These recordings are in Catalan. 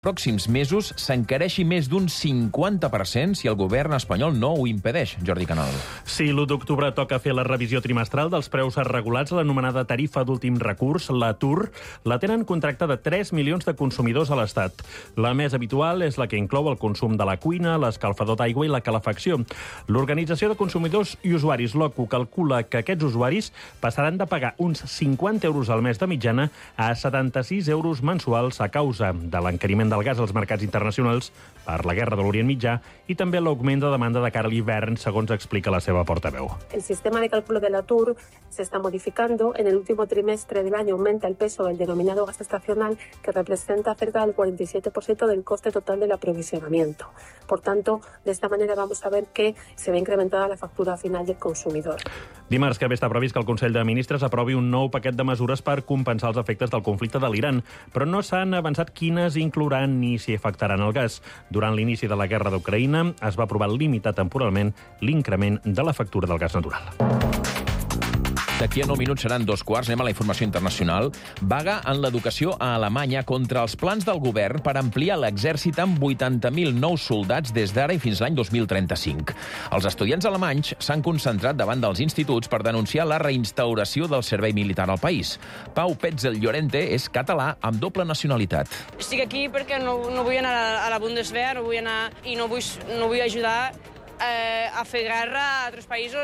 pròxims mesos s'encareixi més d'un 50% si el govern espanyol no ho impedeix. Jordi Canal. Sí, l'1 d'octubre toca fer la revisió trimestral dels preus regulats, l'anomenada tarifa d'últim recurs, la TUR. La tenen contractada 3 milions de consumidors a l'Estat. La més habitual és la que inclou el consum de la cuina, l'escalfador d'aigua i la calefacció. L'Organització de Consumidors i Usuaris, l'OCU, calcula que aquests usuaris passaran de pagar uns 50 euros al mes de mitjana a 76 euros mensuals a causa de l'encariment del gas als mercats internacionals per la guerra de l'Orient Mitjà i també l'augment de demanda de cara a l'hivern, segons explica la seva portaveu. El sistema de cálculo de la TUR se está modificando. En el último trimestre del año aumenta el peso del denominado gas estacional, que representa cerca del 47% del coste total del aprovisionamiento. Por tanto, de esta manera vamos a ver que se ve incrementada la factura final del consumidor. Dimarts que ve està previst que el Consell de Ministres aprovi un nou paquet de mesures per compensar els efectes del conflicte de l'Iran, però no s'han avançat quines inclouran ni si afectaran el gas. Durant l'inici de la guerra d'Ucraïna es va aprovar limitar temporalment l'increment de la factura del gas natural. D'aquí a 9 minuts seran 2:15. Anem a la informació internacional. Vaga en l'educació a Alemanya contra els plans del govern per ampliar l'exèrcit amb 80.000 nous soldats des d'ara i fins l'any 2035. Els estudiants alemanys s'han concentrat davant dels instituts per denunciar la reinstauració del servei militar al país. Pau Petzel Llorente és català amb doble nacionalitat. Estic aquí perquè no vull anar a la Bundeswehr, no vull anar i no vull ajudar a fer guerra a altres països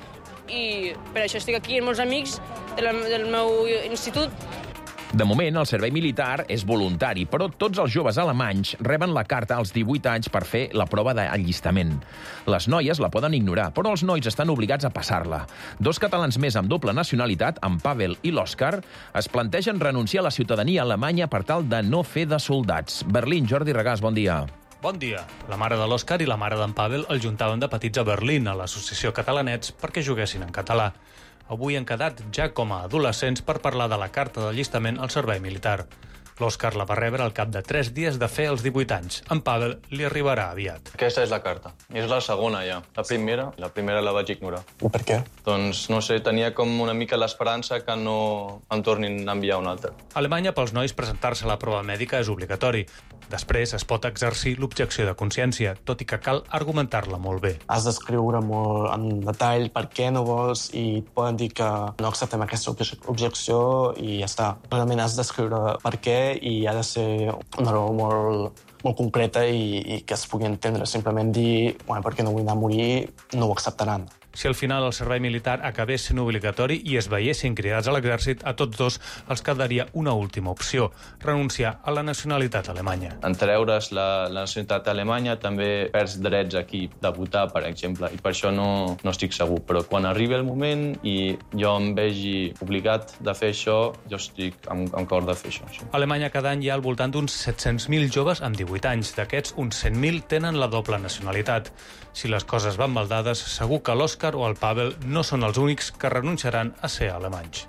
i per això estic aquí amb molts amics del meu institut. De moment, el servei militar és voluntari, però tots els joves alemanys reben la carta als 18 anys per fer la prova d'allistament. Les noies la poden ignorar, però els nois estan obligats a passar-la. 2 catalans més amb doble nacionalitat, en Pavel i l'Òscar, es plantegen renunciar a la ciutadania alemanya per tal de no fer de soldats. Berlín, Jordi Regàs, bon dia. Bon dia. La mare de l'Òscar i la mare d'en Pavel el juntaven de petits a Berlín, a l'associació Catalanets, perquè juguessin en català. Avui han quedat ja com a adolescents per parlar de la carta d'allistament al servei militar. L'Òscar la va rebre al cap de 3 dies de fer els 18 anys. En Pavel li arribarà aviat. Aquesta és la carta. És la segona ja. La primera la vaig ignorar. I per què? Doncs, no sé, tenia com una mica l'esperança que no em tornin a enviar una altra. A Alemanya, pels nois, presentar-se a la prova mèdica és obligatori. Després es pot exercir l'objecció de consciència, tot i que cal argumentar-la molt bé. Has d'escriure molt en detall per què no vols i et poden dir que no acceptem aquesta objecció i ja està. Realment has d'escriure per què i ha de ser una raó molt concreta i que es pugui entendre. Simplement dir, perquè no vull anar a morir, no ho acceptaran. Si al final el servei militar acabés sent obligatori i es veiessin cridats a l'exèrcit, a tots dos els quedaria una última opció, renunciar a la nacionalitat alemanya. En treure's la nacionalitat alemanya també perds drets aquí de votar, per exemple, i per això no estic segur. Però quan arribi el moment i jo em vegi obligat de fer això, jo estic amb cor de fer això. A Alemanya cada any hi ha al voltant d'uns 700.000 joves amb 18 anys. D'aquests, uns 100.000 tenen la doble nacionalitat. Si les coses van mal dades, segur que l'Òscar o el Pavel no són els únics que renunciaran a ser alemanys.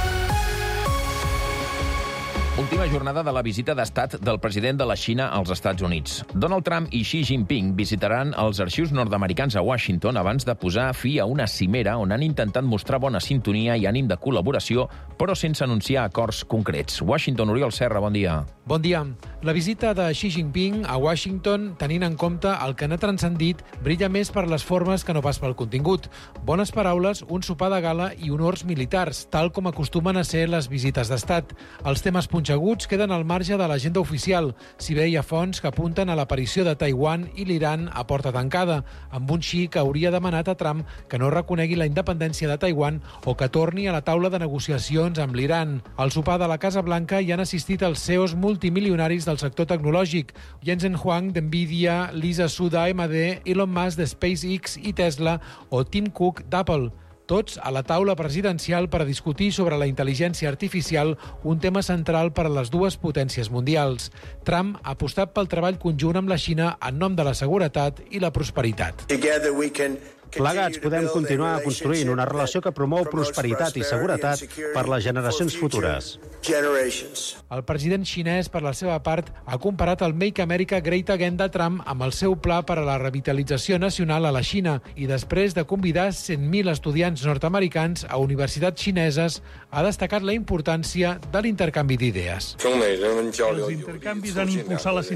Última jornada de la visita d'estat del president de la Xina als Estats Units. Donald Trump i Xi Jinping visitaran els arxius nord-americans a Washington abans de posar fi a una cimera on han intentat mostrar bona sintonia i ànim de col·laboració, però sense anunciar acords concrets. Washington, Oriol Serra, bon dia. Bon dia. La visita de Xi Jinping a Washington, tenint en compte el que n'ha transcendit, brilla més per les formes que no pas pel contingut. Bones paraules, un sopar de gala i honors militars, tal com acostumen a ser les visites d'estat. Els temes punxeguts queden al marge de l'agenda oficial, si bé hi ha fonts que apunten a l'aparició de Taiwan i l'Iran a porta tancada, amb un Xi que hauria demanat a Trump que no reconegui la independència de Taiwan o que torni a la taula de negociacions amb l'Iran. Al sopar de la Casa Blanca hi han assistit els CEOs multimilionaris del sector tecnològic, Jensen Huang d'NVIDIA, Lisa Su d'AMD, Elon Musk de SpaceX i Tesla o Tim Cook d'Apple. Tots a la taula presidencial per a discutir sobre la intel·ligència artificial, un tema central per a les dues potències mundials. Trump ha apostat pel treball conjunt amb la Xina en nom de la seguretat i la prosperitat. Together we can Plegats podem continuar construint una relació que promou prosperitat i seguretat per les generacions futures. El president xinès, per la seva part, ha comparat el Make America Great Again de Trump amb el seu pla per a la revitalització nacional a la Xina i després de convidar 100.000 estudiants nord-americans a universitats xineses, ha destacat la importància de l'intercanvi d'idees. Els intercanvis han impulsat la